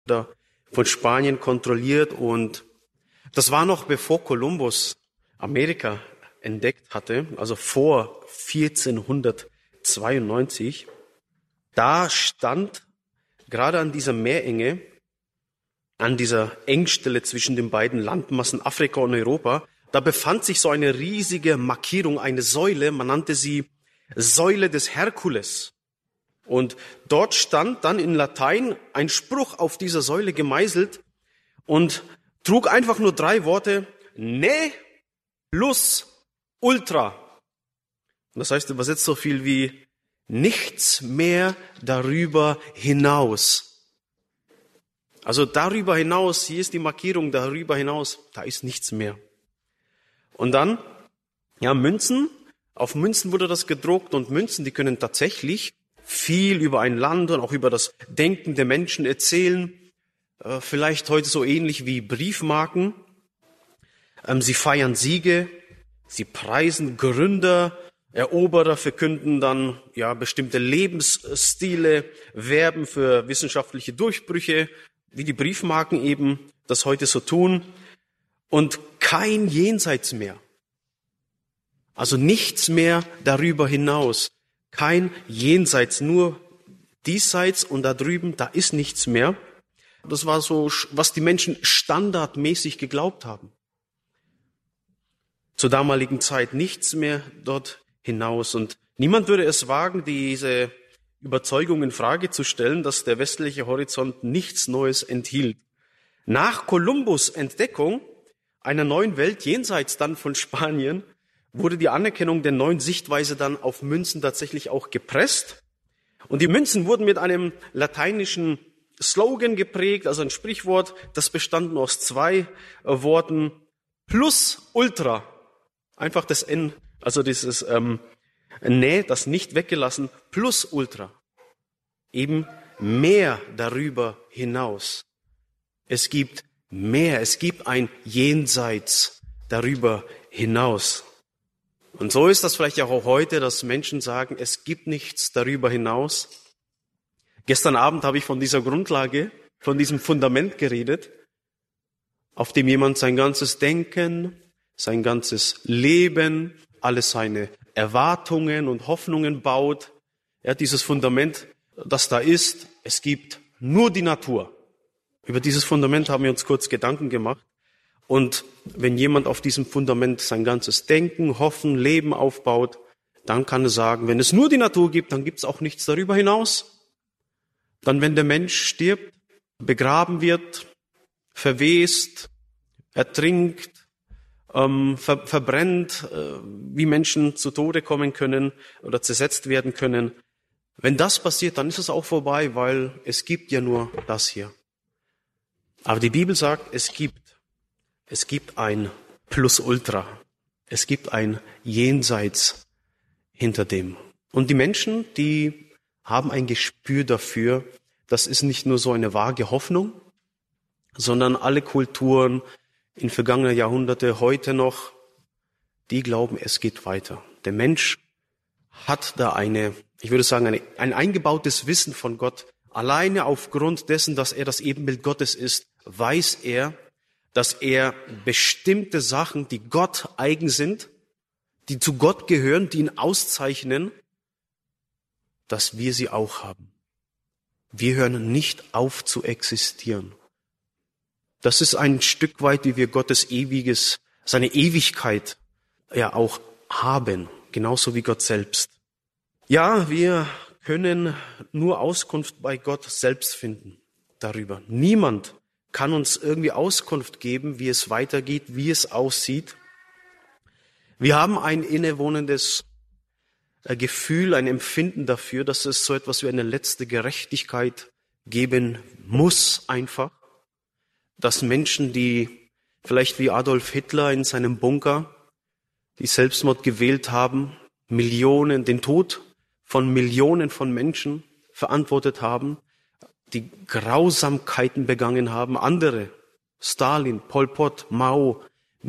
von Spanien kontrolliert. Und das war noch bevor Kolumbus Amerika entdeckt hatte, also vor 1492. Da stand gerade an dieser Meerenge, an dieser Engstelle zwischen den beiden Landmassen Afrika und Europa, da befand sich so eine riesige Markierung, eine Säule, man nannte sie Säule des Herkules. Und dort stand dann in Latein ein Spruch auf dieser Säule gemeißelt und trug einfach nur 3 Worte, ne plus ultra. Und das heißt übersetzt so viel wie nichts mehr darüber hinaus. Also darüber hinaus, hier ist die Markierung, darüber hinaus, da ist nichts mehr. Und dann, Münzen, auf Münzen wurde das gedruckt und Münzen, die können tatsächlich viel über ein Land und auch über das Denken der Menschen erzählen. Vielleicht heute so ähnlich wie Briefmarken. Sie feiern Siege, sie preisen Gründer, Eroberer, verkünden dann bestimmte Lebensstile, werben für wissenschaftliche Durchbrüche, wie die Briefmarken eben das heute so tun. Und kein Jenseits mehr. Also nichts mehr darüber hinaus. Kein Jenseits, nur diesseits und da drüben, da ist nichts mehr. Das war so, was die Menschen standardmäßig geglaubt haben. Zur damaligen Zeit nichts mehr dort hinaus. Und niemand würde es wagen, diese Überzeugung in Frage zu stellen, dass der westliche Horizont nichts Neues enthielt. Nach Kolumbus' Entdeckung einer neuen Welt jenseits dann von Spanien wurde die Anerkennung der neuen Sichtweise dann auf Münzen tatsächlich auch gepresst. Und die Münzen wurden mit einem lateinischen Slogan geprägt, also ein Sprichwort, das bestand nur aus 2 Worten, plus ultra. Einfach das N, also dieses Ne, das nicht weggelassen, plus ultra. Eben mehr darüber hinaus. Es gibt mehr, es gibt ein Jenseits darüber hinaus. Und so ist das vielleicht auch heute, dass Menschen sagen, es gibt nichts darüber hinaus. Gestern Abend habe ich von dieser Grundlage, von diesem Fundament geredet, auf dem jemand sein ganzes Denken, sein ganzes Leben, alle seine Erwartungen und Hoffnungen baut. Er hat dieses Fundament, das da ist. Es gibt nur die Natur. Über dieses Fundament haben wir uns kurz Gedanken gemacht. Und wenn jemand auf diesem Fundament sein ganzes Denken, Hoffen, Leben aufbaut, dann kann er sagen, wenn es nur die Natur gibt, dann gibt es auch nichts darüber hinaus. Dann, wenn der Mensch stirbt, begraben wird, verwest, ertrinkt, verbrennt, wie Menschen zu Tode kommen können oder zersetzt werden können. Wenn das passiert, dann ist es auch vorbei, weil es gibt ja nur das hier. Aber die Bibel sagt, es gibt ein Plus Ultra. Es gibt ein Jenseits hinter dem. Und die Menschen, die haben ein Gespür dafür, das ist nicht nur so eine vage Hoffnung, sondern alle Kulturen in vergangenen Jahrhunderte, heute noch, die glauben, es geht weiter. Der Mensch hat da ein eingebautes Wissen von Gott. Alleine aufgrund dessen, dass er das Ebenbild Gottes ist, weiß er, dass er bestimmte Sachen, die Gott eigen sind, die zu Gott gehören, die ihn auszeichnen, dass wir sie auch haben. Wir hören nicht auf zu existieren. Das ist ein Stück weit, wie wir Gottes seine Ewigkeit auch haben, genauso wie Gott selbst. Ja, wir können nur Auskunft bei Gott selbst finden darüber. Niemand kann uns irgendwie Auskunft geben, wie es weitergeht, wie es aussieht. Wir haben ein innewohnendes Gefühl, ein Empfinden dafür, dass es so etwas wie eine letzte Gerechtigkeit geben muss einfach. Dass Menschen, die vielleicht wie Adolf Hitler in seinem Bunker, die Selbstmord gewählt haben, den Tod von Millionen von Menschen verantwortet haben, die Grausamkeiten begangen haben, andere, Stalin, Pol Pot, Mao,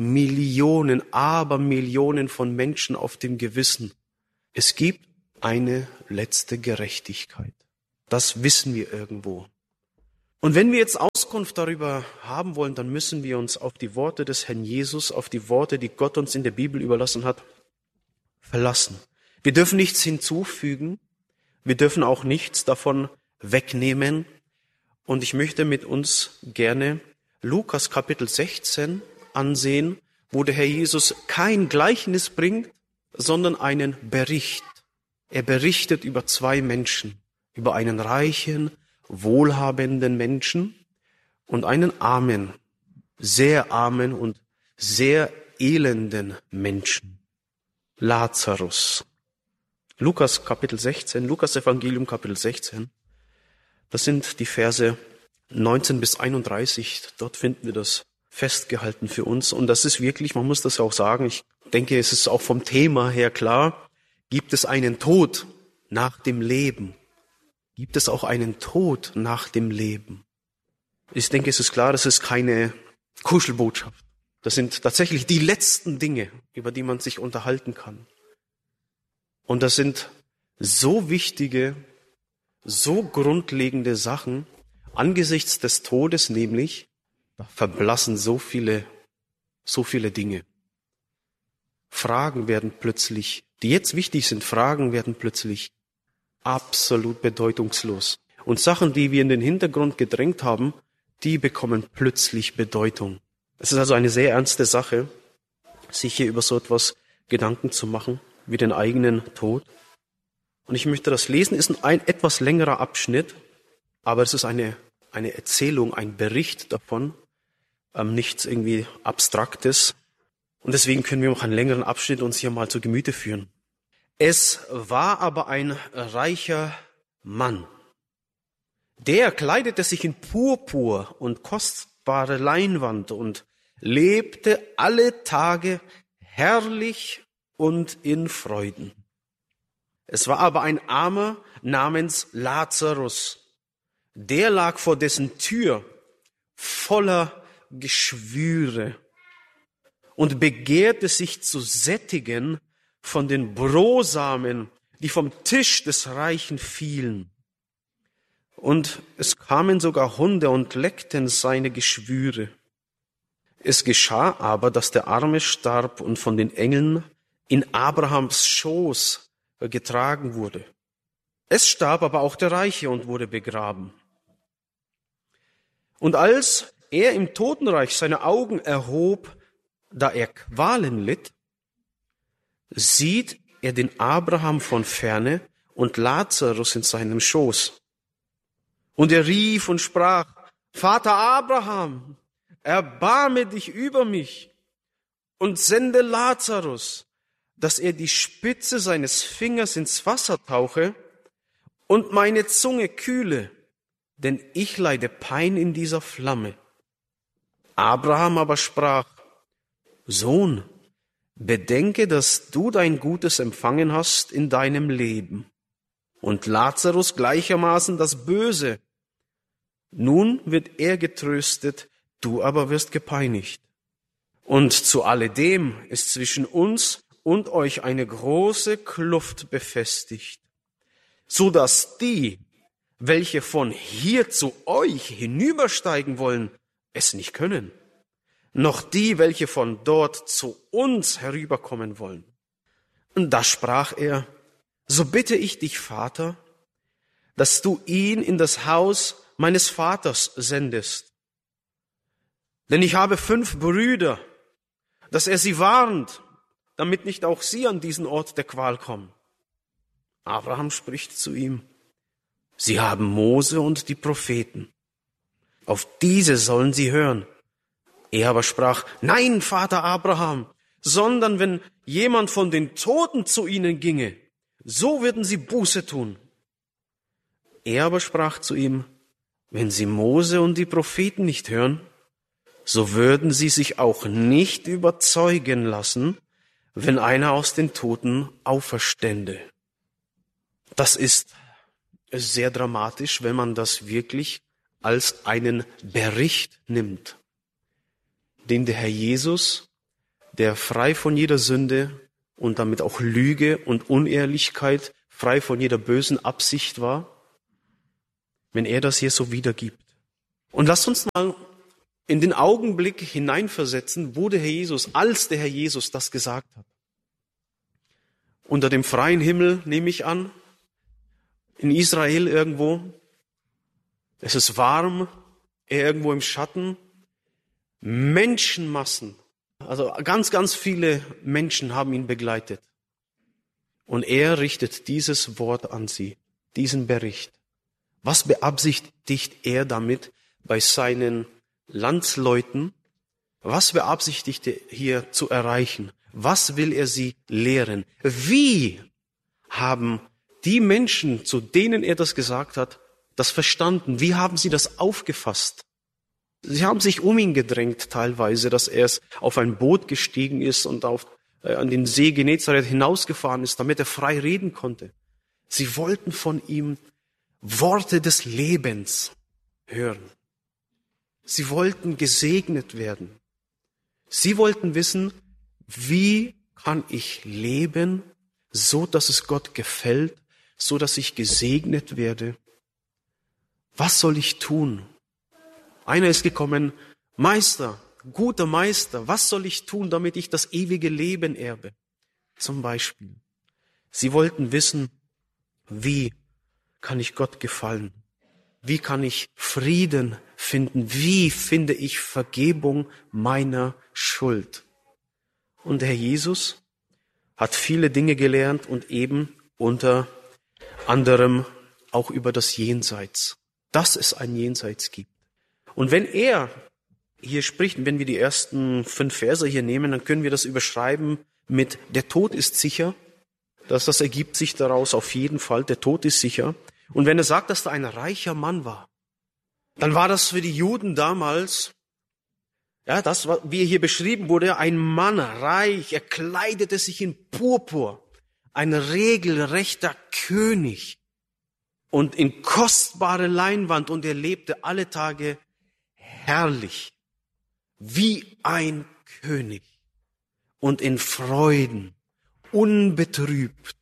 Abermillionen von Menschen auf dem Gewissen. Es gibt eine letzte Gerechtigkeit. Das wissen wir irgendwo. Und wenn wir jetzt Auskunft darüber haben wollen, dann müssen wir uns auf die Worte des Herrn Jesus, auf die Worte, die Gott uns in der Bibel überlassen hat, verlassen. Wir dürfen nichts hinzufügen, wir dürfen auch nichts davon wegnehmen. Und ich möchte mit uns gerne Lukas Kapitel 16 ansehen, wo der Herr Jesus kein Gleichnis bringt, sondern einen Bericht. Er berichtet über zwei Menschen, über einen reichen, wohlhabenden Menschen und einen armen, sehr armen und sehr elenden Menschen, Lazarus. Lukas Kapitel 16, Lukas Evangelium Kapitel 16, das sind die Verse 19 bis 31, dort finden wir das festgehalten für uns. Und das ist wirklich, man muss das auch sagen, ich denke, es ist auch vom Thema her klar, gibt es einen Tod nach dem Leben? Gibt es auch einen Tod nach dem Leben? Ich denke, es ist klar, das ist keine Kuschelbotschaft. Das sind tatsächlich die letzten Dinge, über die man sich unterhalten kann. Und das sind so wichtige, so grundlegende Sachen, angesichts des Todes nämlich, da verblassen so viele Dinge. Fragen werden plötzlich, die jetzt wichtig sind, Fragen werden plötzlich absolut bedeutungslos. Und Sachen, die wir in den Hintergrund gedrängt haben, die bekommen plötzlich Bedeutung. Es ist also eine sehr ernste Sache, sich hier über so etwas Gedanken zu machen, wie den eigenen Tod. Und ich möchte das lesen, ist ein etwas längerer Abschnitt, aber es ist eine Erzählung, ein Bericht davon, nichts irgendwie Abstraktes. Und deswegen können wir auch einen längeren Abschnitt uns hier mal zu Gemüte führen. Es war aber ein reicher Mann. Der kleidete sich in Purpur und kostbare Leinwand und lebte alle Tage herrlich und in Freuden. Es war aber ein Armer namens Lazarus. Der lag vor dessen Tür voller Geschwüre und begehrte sich zu sättigen von den Brosamen, die vom Tisch des Reichen fielen. Und es kamen sogar Hunde und leckten seine Geschwüre. Es geschah aber, dass der Arme starb und von den Engeln in Abrahams Schoß getragen wurde. Es starb aber auch der Reiche und wurde begraben. Und als er im Totenreich seine Augen erhob, da er Qualen litt, sieht er den Abraham von ferne und Lazarus in seinem Schoß. Und er rief und sprach: Vater Abraham, erbarme dich über mich und sende Lazarus, dass er die Spitze seines Fingers ins Wasser tauche und meine Zunge kühle, denn ich leide Pein in dieser Flamme. Abraham aber sprach: Sohn, bedenke, dass du dein Gutes empfangen hast in deinem Leben und Lazarus gleichermaßen das Böse. Nun wird er getröstet, du aber wirst gepeinigt. Und zu alledem ist zwischen uns und euch eine große Kluft befestigt, so dass die, welche von hier zu euch hinübersteigen wollen, es nicht können, noch die, welche von dort zu uns herüberkommen wollen. Und da sprach er: So bitte ich dich, Vater, dass du ihn in das Haus meines Vaters sendest. Denn ich habe 5 Brüder, dass er sie warnt, damit nicht auch sie an diesen Ort der Qual kommen. Abraham spricht zu ihm: Sie haben Mose und die Propheten. Auf diese sollen sie hören. Er aber sprach: Nein, Vater Abraham, sondern wenn jemand von den Toten zu ihnen ginge, so würden sie Buße tun. Er aber sprach zu ihm: Wenn sie Mose und die Propheten nicht hören, so würden sie sich auch nicht überzeugen lassen, wenn einer aus den Toten auferstände. Das ist sehr dramatisch, wenn man das wirklich als einen Bericht nimmt, den der Herr Jesus, der frei von jeder Sünde und damit auch Lüge und Unehrlichkeit, frei von jeder bösen Absicht war, wenn er das hier so wiedergibt. Und lasst uns mal in den Augenblick hineinversetzen, wo der Herr Jesus, als der Herr Jesus das gesagt hat. Unter dem freien Himmel, nehme ich an, in Israel irgendwo. Es ist warm, er irgendwo im Schatten. Menschenmassen, also ganz, ganz viele Menschen haben ihn begleitet. Und er richtet dieses Wort an sie, diesen Bericht. Was beabsichtigt er damit bei seinen Landsleuten? Was beabsichtigt er hier zu erreichen? Was will er sie lehren? Wie haben die Menschen, zu denen er das gesagt hat, das verstanden? Wie haben sie das aufgefasst? Sie haben sich um ihn gedrängt teilweise, dass er auf ein Boot gestiegen ist und an den See Genezareth hinausgefahren ist, damit er frei reden konnte. Sie wollten von ihm Worte des Lebens hören. Sie wollten gesegnet werden. Sie wollten wissen, wie kann ich leben, so dass es Gott gefällt, so dass ich gesegnet werde. Was soll ich tun? Einer ist gekommen, Meister, guter Meister, was soll ich tun, damit ich das ewige Leben erbe? Zum Beispiel. Sie wollten wissen, wie kann ich Gott gefallen? Wie kann ich Frieden finden? Wie finde ich Vergebung meiner Schuld? Und der Herr Jesus hat viele Dinge gelernt und eben unter anderem auch über das Jenseits, dass es ein Jenseits gibt. Und wenn er hier spricht, und wenn wir die ersten 5 Verse hier nehmen, dann können wir das überschreiben mit der Tod ist sicher. Das ergibt sich daraus auf jeden Fall, der Tod ist sicher. Und wenn er sagt, dass da ein reicher Mann war, dann war das für die Juden damals, ja, das, wie hier beschrieben wurde, ein Mann, reich, er kleidete sich in Purpur, ein regelrechter König und in kostbare Leinwand und er lebte alle Tage herrlich, wie ein König und in Freuden, unbetrübt,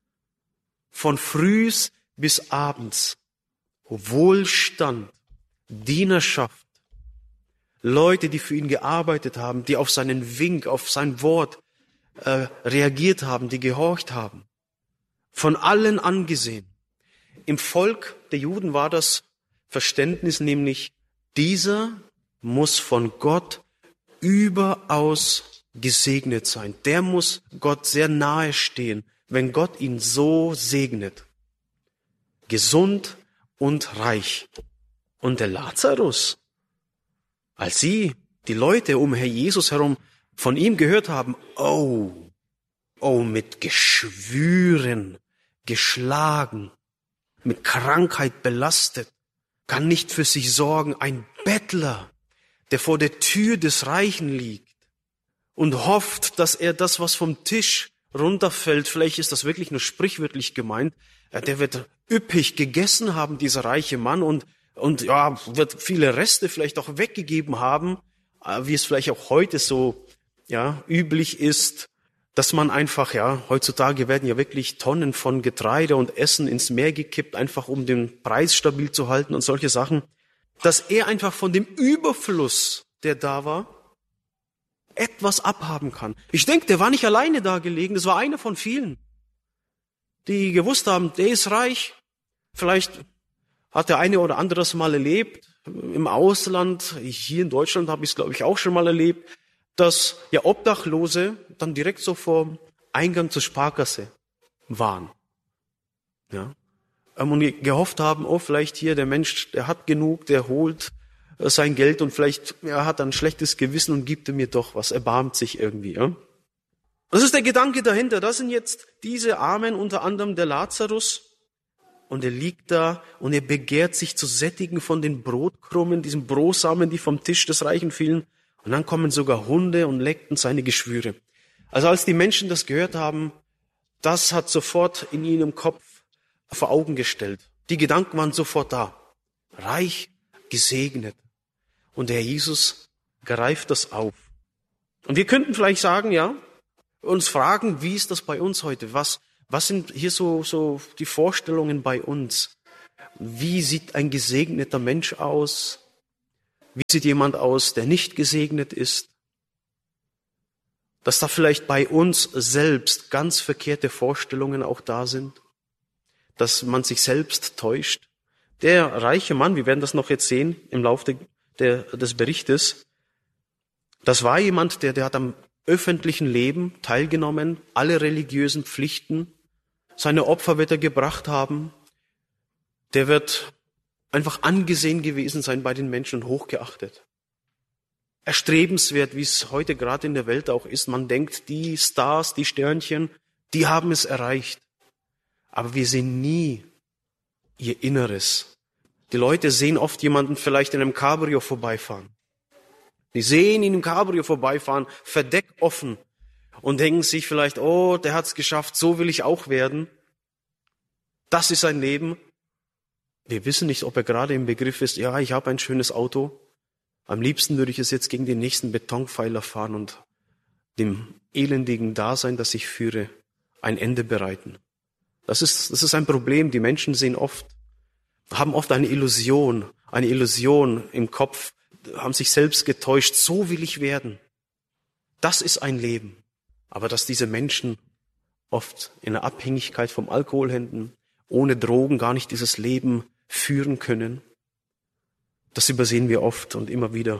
von frühs bis abends, Wohlstand, Dienerschaft, Leute, die für ihn gearbeitet haben, die auf seinen Wink, auf sein Wort reagiert haben, die gehorcht haben, von allen angesehen. Im Volk der Juden war das Verständnis nämlich, dieser muss von Gott überaus gesegnet sein. Der muss Gott sehr nahe stehen, wenn Gott ihn so segnet. Gesund und reich. Und der Lazarus, als die Leute um Herr Jesus herum von ihm gehört haben, mit Geschwüren, geschlagen, mit Krankheit belastet, kann nicht für sich sorgen, ein Bettler, der vor der Tür des Reichen liegt und hofft, dass er das, was vom Tisch runterfällt, vielleicht ist das wirklich nur sprichwörtlich gemeint, der wird üppig gegessen haben, dieser reiche Mann, und wird viele Reste vielleicht auch weggegeben haben, wie es vielleicht auch heute so üblich ist, dass man einfach, heutzutage werden ja wirklich Tonnen von Getreide und Essen ins Meer gekippt, einfach um den Preis stabil zu halten und solche Sachen, dass er einfach von dem Überfluss, der da war, etwas abhaben kann. Ich denke, der war nicht alleine da gelegen, das war einer von vielen, die gewusst haben, der ist reich. Vielleicht hat der eine oder andere das mal erlebt, im Ausland, hier in Deutschland habe ich es, glaube ich, auch schon mal erlebt, dass Obdachlose dann direkt so vor Eingang zur Sparkasse waren. Ja. Und gehofft haben, vielleicht hier der Mensch, der hat genug, der holt sein Geld und vielleicht hat er ein schlechtes Gewissen und gibt mir doch was, erbarmt sich irgendwie. Ja. Das ist der Gedanke dahinter. Das sind jetzt diese Armen, unter anderem der Lazarus. Und er liegt da und er begehrt sich zu sättigen von den Brotkrumen, diesen Brosamen, die vom Tisch des Reichen fielen. Und dann kommen sogar Hunde und leckten seine Geschwüre. Also als die Menschen das gehört haben, das hat sofort in ihrem Kopf vor Augen gestellt. Die Gedanken waren sofort da. Reich, gesegnet. Und der Herr Jesus greift das auf. Und wir könnten vielleicht sagen, uns fragen, wie ist das bei uns heute? Was sind hier so die Vorstellungen bei uns? Wie sieht ein gesegneter Mensch aus? Wie sieht jemand aus, der nicht gesegnet ist? Dass da vielleicht bei uns selbst ganz verkehrte Vorstellungen auch da sind, dass man sich selbst täuscht. Der reiche Mann, wir werden das noch jetzt sehen im Laufe des Berichtes, das war jemand, der hat am öffentlichen Leben teilgenommen, alle religiösen Pflichten, seine Opfer wird er gebracht haben, der wird einfach angesehen gewesen sein bei den Menschen und hochgeachtet. Erstrebenswert, wie es heute gerade in der Welt auch ist. Man denkt, die Stars, die Sternchen, die haben es erreicht. Aber wir sehen nie ihr Inneres. Die Leute sehen oft jemanden vielleicht in einem Cabrio vorbeifahren. Die sehen ihn im Cabrio vorbeifahren, verdeckt offen und denken sich vielleicht, oh, der hat's geschafft, so will ich auch werden. Das ist sein Leben. Wir wissen nicht, ob er gerade im Begriff ist, ja, ich habe ein schönes Auto. Am liebsten würde ich es jetzt gegen den nächsten Betonpfeiler fahren und dem elendigen Dasein, das ich führe, ein Ende bereiten. Das ist ein Problem. Die Menschen haben oft eine Illusion im Kopf, haben sich selbst getäuscht, so will ich werden. Das ist ein Leben. Aber dass diese Menschen oft in der Abhängigkeit vom Alkoholhändler, ohne Drogen gar nicht dieses Leben führen können, das übersehen wir oft und immer wieder.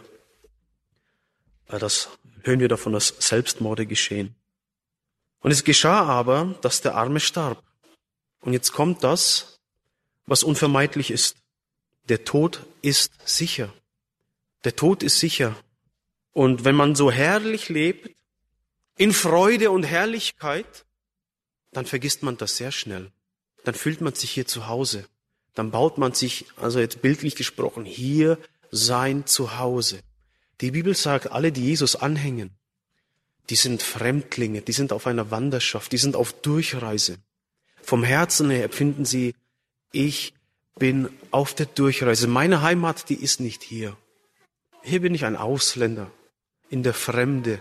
Das hören wir davon, dass Selbstmorde geschehen. Und es geschah aber, dass der Arme starb. Und jetzt kommt das, was unvermeidlich ist. Der Tod ist sicher. Der Tod ist sicher. Und wenn man so herrlich lebt, in Freude und Herrlichkeit, dann vergisst man das sehr schnell. Dann fühlt man sich hier zu Hause. Dann baut man sich, also jetzt bildlich gesprochen, hier sein Zuhause. Die Bibel sagt, alle, die Jesus anhängen, die sind Fremdlinge, die sind auf einer Wanderschaft, die sind auf Durchreise. Vom Herzen her empfinden sie, ich bin auf der Durchreise. Meine Heimat, die ist nicht hier. Hier bin ich ein Ausländer, in der Fremde.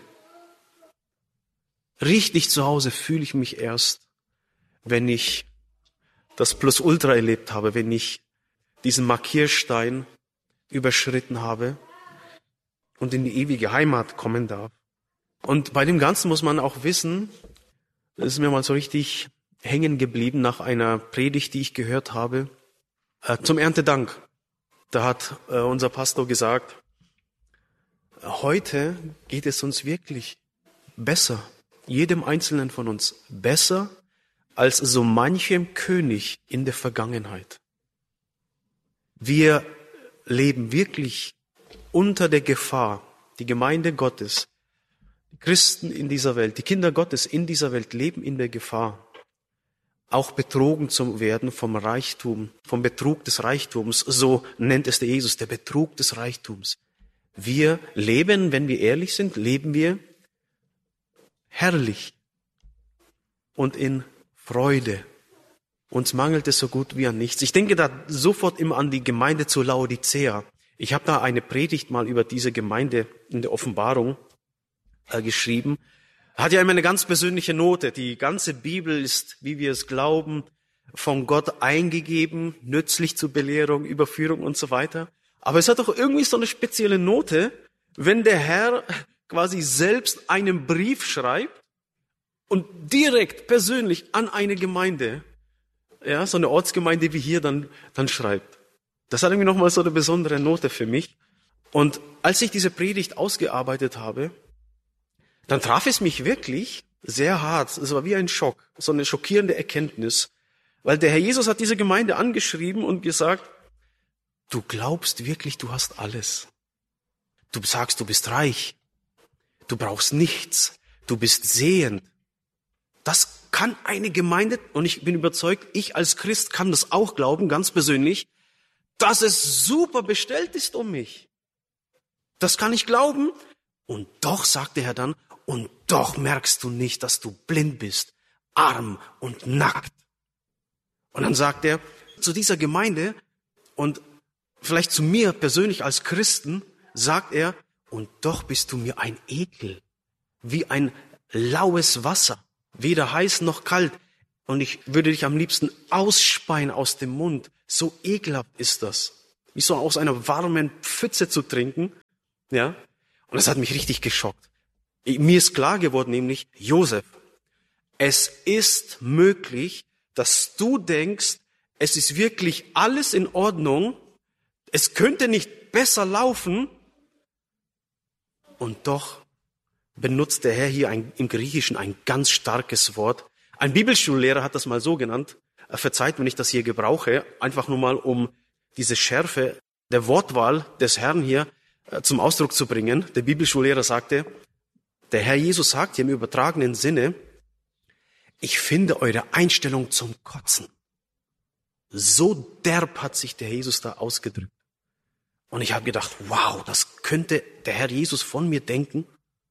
Richtig zu Hause fühle ich mich erst, wenn ich das Plus-Ultra erlebt habe, wenn ich diesen Markierstein überschritten habe und in die ewige Heimat kommen darf. Und bei dem Ganzen muss man auch wissen, das ist mir mal so richtig hängen geblieben nach einer Predigt, die ich gehört habe, zum Erntedank. Da hat unser Pastor gesagt, heute geht es uns wirklich besser, jedem Einzelnen von uns besser als so manchem König in der Vergangenheit. Wir leben wirklich unter der Gefahr, die Gemeinde Gottes, die Christen in dieser Welt, die Kinder Gottes in dieser Welt leben in der Gefahr, auch betrogen zu werden vom Reichtum, vom Betrug des Reichtums, so nennt es der Jesus, der Betrug des Reichtums. Wir leben, wenn wir ehrlich sind, leben wir herrlich und in Freude. Uns mangelt es so gut wie an nichts. Ich denke da sofort immer an die Gemeinde zu Laodicea. Ich habe da eine Predigt mal über diese Gemeinde in der Offenbarung geschrieben. Hat ja immer eine ganz persönliche Note. Die ganze Bibel ist, wie wir es glauben, von Gott eingegeben, nützlich zur Belehrung, Überführung und so weiter. Aber es hat doch irgendwie so eine spezielle Note, wenn der Herr quasi selbst einen Brief schreibt und direkt persönlich an eine Gemeinde, ja, so eine Ortsgemeinde wie hier dann schreibt. Das hat irgendwie nochmal so eine besondere Note für mich. Und als ich diese Predigt ausgearbeitet habe, dann traf es mich wirklich sehr hart. Es war wie ein Schock, so eine schockierende Erkenntnis. Weil der Herr Jesus hat diese Gemeinde angeschrieben und gesagt, du glaubst wirklich, du hast alles. Du sagst, du bist reich. Du brauchst nichts. Du bist sehend. Das kann eine Gemeinde, und ich bin überzeugt, ich als Christ kann das auch glauben, ganz persönlich, dass es super bestellt ist um mich. Das kann ich glauben. Und doch, sagt der Herr dann, und doch merkst du nicht, dass du blind bist, arm und nackt. Und dann sagt er zu dieser Gemeinde und vielleicht zu mir persönlich als Christen, sagt er, und doch bist du mir ein Ekel, wie ein laues Wasser, weder heiß noch kalt. Und ich würde dich am liebsten ausspeien aus dem Mund. So ekelhaft ist das. wie so aus einer warmen Pfütze zu trinken. Ja, und das hat mich richtig geschockt. Mir ist klar geworden, nämlich, Josef, es ist möglich, dass du denkst, es ist wirklich alles in Ordnung, es könnte nicht besser laufen, und doch benutzt der Herr hier im Griechischen ein ganz starkes Wort. Ein Bibelschullehrer hat das mal so genannt, verzeiht, wenn ich das hier gebrauche, einfach nur mal, um diese Schärfe der Wortwahl des Herrn hier zum Ausdruck zu bringen. Der Bibelschullehrer sagte, der Herr Jesus sagt hier im übertragenen Sinne, ich finde eure Einstellung zum Kotzen. So derb hat sich der Jesus da ausgedrückt. Und ich habe gedacht, wow, das könnte der Herr Jesus von mir denken,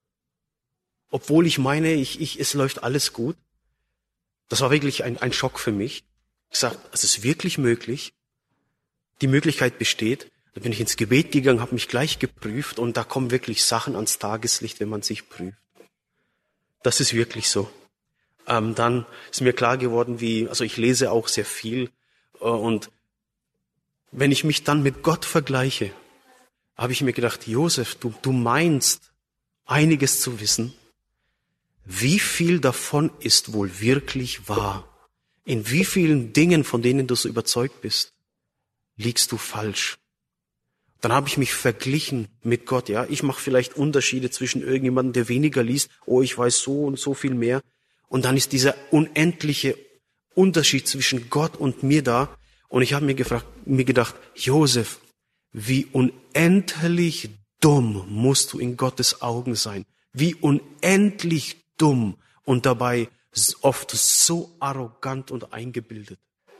obwohl ich meine, es läuft alles gut. Das war wirklich ein Schock für mich. Ich sage, es ist wirklich möglich. Die Möglichkeit besteht. Dann bin ich ins Gebet gegangen, habe mich gleich geprüft und da kommen wirklich Sachen ans Tageslicht, wenn man sich prüft. Das ist wirklich so. Dann ist mir klar geworden, also ich lese auch sehr viel und wenn ich mich dann mit Gott vergleiche, habe ich mir gedacht, Josef, du meinst einiges zu wissen. Wie viel davon ist wohl wirklich wahr? In wie vielen Dingen, von denen du so überzeugt bist, liegst du falsch? Dann habe ich mich verglichen mit Gott. Ja, ich mache vielleicht Unterschiede zwischen irgendjemandem, der weniger liest. Oh, ich weiß so und so viel mehr. Und dann ist dieser unendliche Unterschied zwischen Gott und mir da. Und ich habe mir gedacht, Josef, wie unendlich dumm musst du in Gottes Augen sein. Wie unendlich dumm und dabei oft so arrogant und eingebildet.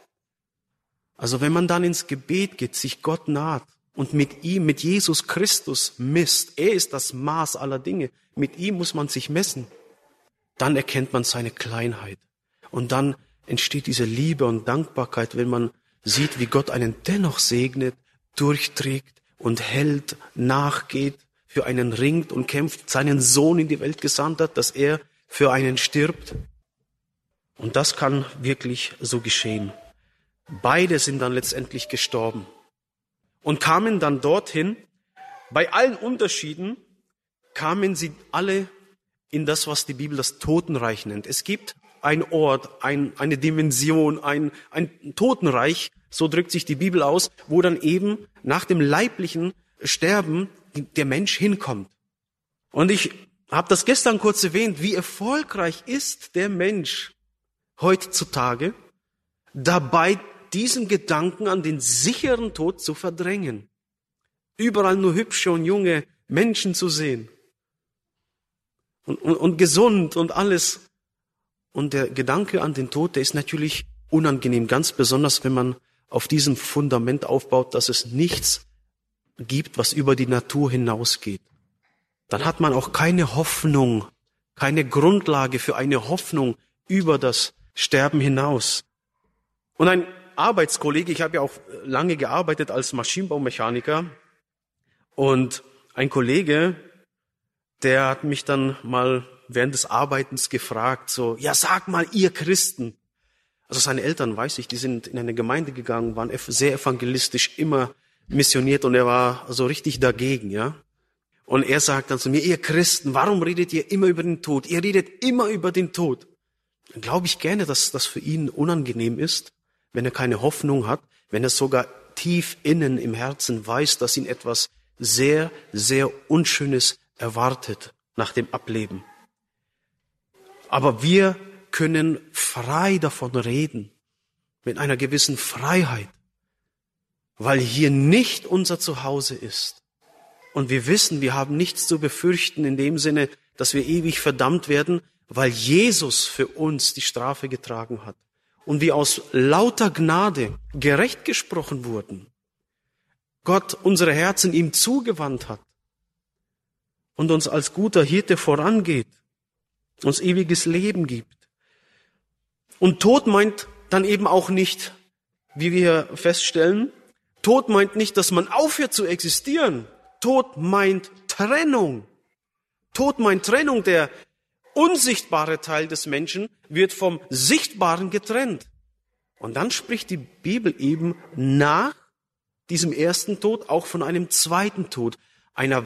Also wenn man dann ins Gebet geht, sich Gott naht und mit ihm, mit Jesus Christus misst, er ist das Maß aller Dinge, mit ihm muss man sich messen, dann erkennt man seine Kleinheit. Und dann entsteht diese Liebe und Dankbarkeit, wenn man sieht, wie Gott einen dennoch segnet, durchträgt und hält, nachgeht, für einen ringt und kämpft, seinen Sohn in die Welt gesandt hat, dass er für einen stirbt. Und das kann wirklich so geschehen. Beide sind dann letztendlich gestorben und kamen dann dorthin. Bei allen Unterschieden kamen sie alle in das, was die Bibel das Totenreich nennt. Es gibt ein Ort, eine Dimension, ein Totenreich, so drückt sich die Bibel aus, wo dann eben nach dem leiblichen Sterben der Mensch hinkommt. Und ich habe das gestern kurz erwähnt, wie erfolgreich ist der Mensch heutzutage dabei, diesen Gedanken an den sicheren Tod zu verdrängen. Überall nur hübsche und junge Menschen zu sehen. Und gesund und alles. Und der Gedanke an den Tod, der ist natürlich unangenehm, ganz besonders, wenn man auf diesem Fundament aufbaut, dass es nichts gibt, was über die Natur hinausgeht. Dann hat man auch keine Hoffnung, keine Grundlage für eine Hoffnung über das Sterben hinaus. Und ein Arbeitskollege, ich habe ja auch lange gearbeitet als Maschinenbaumechaniker, und ein Kollege, der hat mich dann mal während des Arbeitens gefragt, so, ja, sag mal, ihr Christen. Also seine Eltern, weiß ich, die sind in eine Gemeinde gegangen, waren sehr evangelistisch, immer missioniert, und er war so richtig dagegen, ja. Und er sagt dann zu mir, ihr Christen, warum redet ihr immer über den Tod? Ihr redet immer über den Tod. Dann glaube ich gerne, dass das für ihn unangenehm ist, wenn er keine Hoffnung hat, wenn er sogar tief innen im Herzen weiß, dass ihn etwas sehr, sehr Unschönes erwartet nach dem Ableben. Aber wir können frei davon reden, mit einer gewissen Freiheit, weil hier nicht unser Zuhause ist. Und wir wissen, wir haben nichts zu befürchten in dem Sinne, dass wir ewig verdammt werden, weil Jesus für uns die Strafe getragen hat. Und wir aus lauter Gnade gerecht gesprochen wurden. Gott unsere Herzen ihm zugewandt hat und uns als guter Hirte vorangeht, uns ewiges Leben gibt. Und Tod meint dann eben auch nicht, wie wir feststellen, Tod meint nicht, dass man aufhört zu existieren. Tod meint Trennung. Tod meint Trennung. Der unsichtbare Teil des Menschen wird vom Sichtbaren getrennt. Und dann spricht die Bibel eben nach diesem ersten Tod auch von einem zweiten Tod, einer